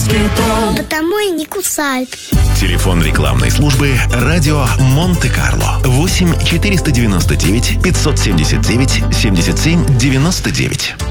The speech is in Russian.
москитол. Потому и не кусают. Телефон рекламной службы «Радио Монте-Карло». 8 499 579 77 99.